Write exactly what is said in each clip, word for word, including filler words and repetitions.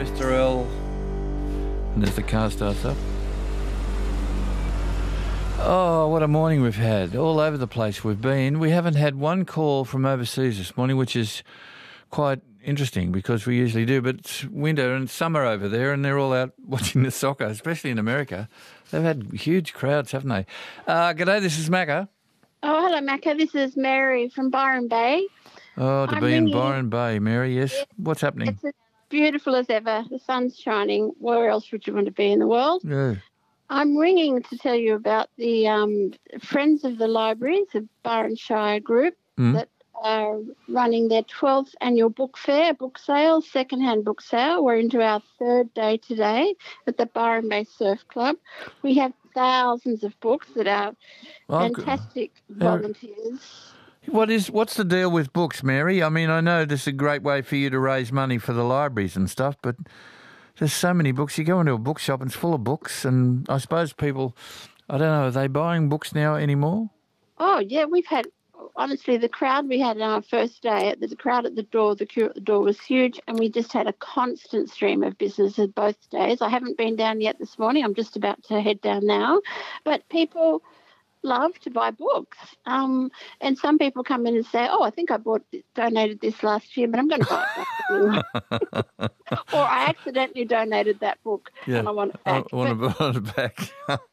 Mister L. And as the car starts up. Oh, what a morning we've had. All over the place we've been. We haven't had one call from overseas this morning, which is quite interesting because we usually do. But it's winter and summer over there and they're all out watching the soccer, especially in America. They've had huge crowds, haven't they? Uh, g'day, this is Macca. Oh, hello, Macca. This is Mary from Byron Bay. Oh, to I'm be in ringing- Byron Bay, Mary, yes. Yeah, What's happening? It's as beautiful as ever. The sun's shining. Where else would you want to be in the world? Yeah. I'm ringing to tell you about the um, Friends of the Libraries, the Byron Shire group, Mm. that are running their twelfth annual book fair, book sale, second-hand book sale. We're into our third day today at the Byron Bay Surf Club. We have thousands of books that are Well, I've got- fantastic There- volunteers. What is what's the deal with books, Mary? I mean, I know this is a great way for you to raise money for the libraries and stuff, but there's so many books. You go into a bookshop and it's full of books, and I suppose people, I don't know, are they buying books now anymore? Oh, yeah, we've had, honestly, the crowd we had on our first day, the crowd at the door, the queue at the door was huge, and we just had a constant stream of business at both days. I haven't been down yet this morning. I'm just about to head down now. But people love to buy books. Um, and some people come in and say, oh, I think I bought donated this last year, but I'm going to buy it back. Or I accidentally donated that book and I want it back. I want to buy it back.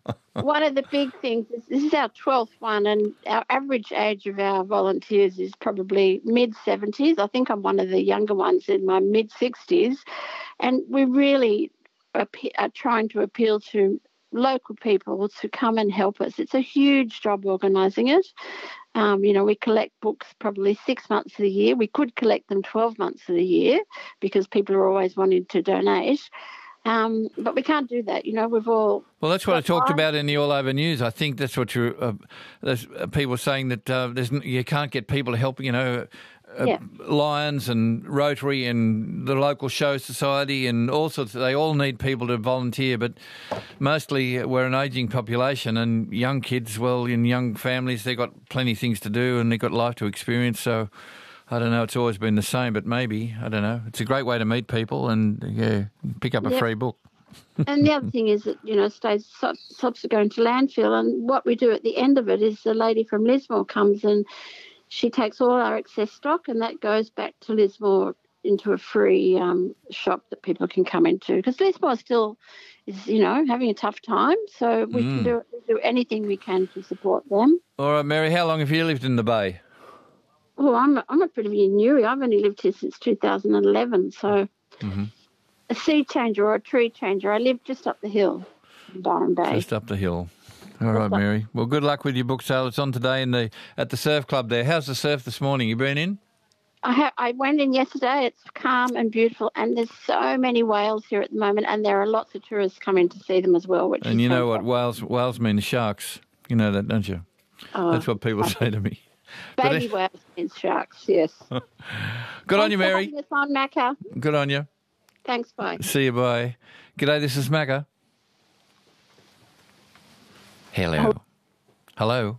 One of the big things is this is our twelfth one, and our average age of our volunteers is probably mid-seventies. I think I'm one of the younger ones in my mid-sixties. And we really are, are trying to appeal to local people to come and help us. It's a huge job organising it. Um, you know, we collect books probably six months of the year. We could collect them twelve months of the year because people are always wanting to donate. Um, but we can't do that. You know, we've all... Well, that's what I But talked I- about in the All Over News. I think that's what you're. Uh, there's uh, people saying that uh, there's n- you can't get people to help. You know, uh, Yeah. Lions and Rotary and the local show society and all sorts. They all need people to volunteer, but mostly we're an ageing population and young kids. Well, in young families, they've got plenty of things to do and they've got life to experience. So. I don't know, it's always been the same, but maybe, I don't know. It's a great way to meet people and, yeah, pick up a Yeah. free book. And the other thing is that, you know, stays stops are going to landfill, and what we do at the end of it is the lady from Lismore comes and she takes all our excess stock, and that goes back to Lismore into a free um, shop that people can come into, because Lismore still is, you know, having a tough time, so we Mm. can do, do anything we can to support them. All right, Mary, how long have you lived in the Bay? Oh, I'm I'm a pretty newie. I've only lived here since two thousand eleven, so Mhm. a sea changer or a tree changer. I live just up the hill in Byron Bay. Just up the hill. All right, up- Mary. Well, good luck with your book sale. It's on today in the at the surf club there. How's the surf this morning? You been in? I ha- I went in yesterday. It's calm and beautiful, and there's so many whales here at the moment, and there are lots of tourists coming to see them as well. Which And is you know what? fantastic. Whales whales mean sharks. You know that, don't you? Oh, That's what people say to me. but baby it- whales and sharks. Yes. Good on you, Thanks for Mary. having us on, Macca. Good on you. Thanks. Bye. See you, bye. G'day, this is Macca. Hello. Hello.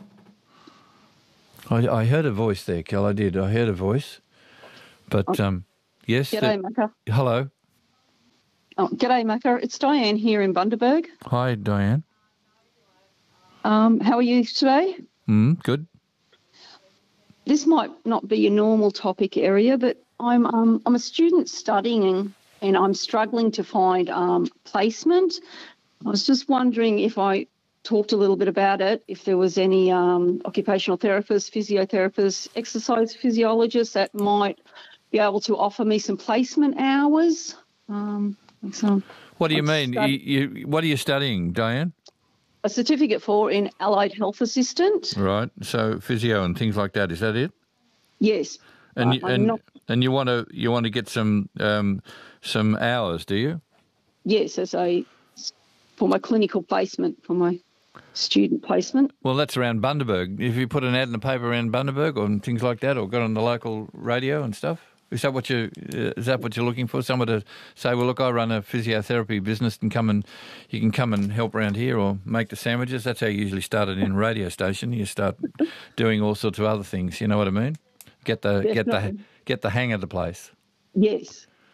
I, I heard a voice there, Kel. I did. I heard a voice. But, um, yes. G'day, the- Macca. hello. Oh, g'day, Macca. It's Diane here in Bundaberg. Hi, Diane. Um, how are you today? Mm, good. This might not be your normal topic area, but I'm um, I'm a student studying and I'm struggling to find um, placement. I was just wondering if I talked a little bit about it, if there was any um, occupational therapists, physiotherapists, exercise physiologists that might be able to offer me some placement hours. Um, like some, What do you I'd mean? stud- You, you, what are you studying, Diane? a certificate for in allied health assistant. Right. So physio and things like that. Is that it? Yes. And I- you, I'm and not- and you want to you want to get some um, some hours, do you? Yes, as a for my clinical placement, for my student placement. Well, that's around Bundaberg. If you put an ad in the paper around Bundaberg or things like that, or got on the local radio and stuff, is that what you uh, is that what you're looking for? Someone to say, well, look, I run a physiotherapy business, and come and you can come and help around here, or make the sandwiches. That's how you usually start it in a radio station. You start doing all sorts of other things. You know what I mean? Get the get the Definitely. get the hang of the place. Yes.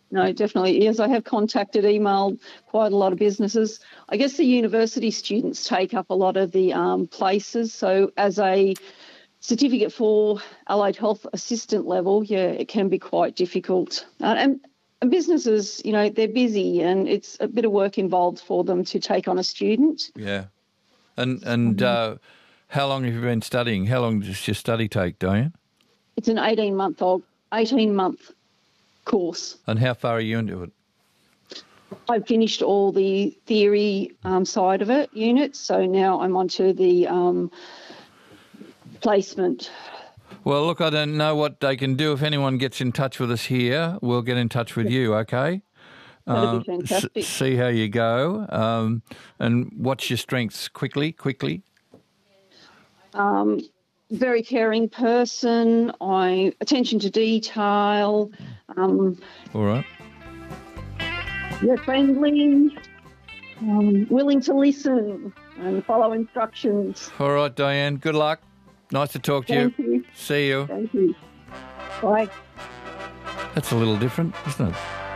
No, definitely. Yes, I have contacted, emailed quite a lot of businesses. I guess the university students take up a lot of the um, places. So as a certificate for allied health assistant level, yeah, it can be quite difficult. Uh, and, and businesses, you know, they're busy and it's a bit of work involved for them to take on a student. Yeah. And, and uh, how long have you been studying? How long does your study take, Diane? It's an eighteen-month old, eighteen-month course. And how far are you into it? I've finished all the theory um, side of it, units, so now I'm onto the um, placement. Well, look, I don't know what they can do. If anyone gets in touch with us here, we'll get in touch with you, okay? That'd be fantastic. S- see how you go. Um, and what's your strengths? Quickly, quickly. Um, very caring person. I attention to detail. Um, All right. yeah, friendly. Um, willing to listen and follow instructions. All right, Diane. Good luck. Nice to talk to Thank you. you. See you. Thank you. Bye. That's a little different, isn't it?